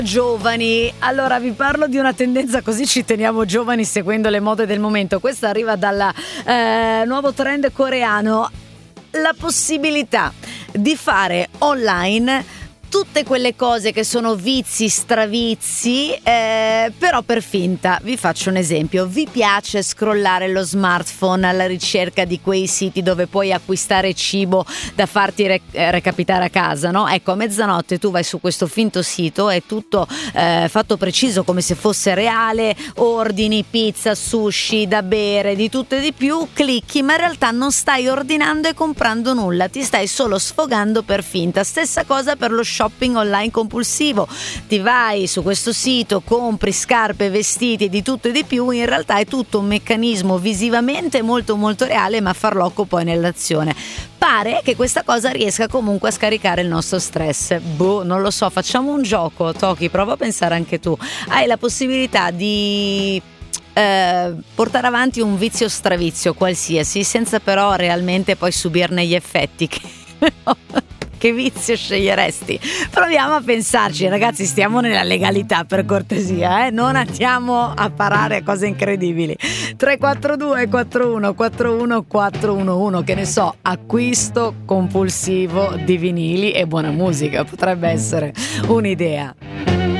Giovani, allora vi parlo di una tendenza, così ci teniamo giovani seguendo le mode del momento. Questa arriva dal nuovo trend coreano, la possibilità di fare online tutte quelle cose che sono vizi, stravizi, però per finta. Vi faccio un esempio: vi piace scrollare lo smartphone alla ricerca di quei siti dove puoi acquistare cibo da farti recapitare a casa, no? Ecco, a mezzanotte tu vai su questo finto sito, è tutto fatto preciso come se fosse reale, ordini pizza, sushi, da bere, di tutto e di più, clicchi, ma in realtà non stai ordinando e comprando nulla, ti stai solo sfogando per finta. Stessa cosa per lo shopping online compulsivo: ti vai su questo sito, compri scarpe, vestiti e di tutto e di più, in realtà è tutto un meccanismo visivamente molto molto reale, ma farlocco poi nell'azione. Pare che questa cosa riesca comunque a scaricare il nostro stress. Non lo so, facciamo un gioco, Toki, prova a pensare anche tu. Hai la possibilità di portare avanti un vizio stravizio qualsiasi, senza però realmente poi subirne gli effetti. Che vizio sceglieresti? Proviamo a pensarci, ragazzi, stiamo nella legalità, per cortesia, non andiamo a parare cose incredibili. 342 41 41 411, che ne so, acquisto compulsivo di vinili e buona musica, potrebbe essere un'idea.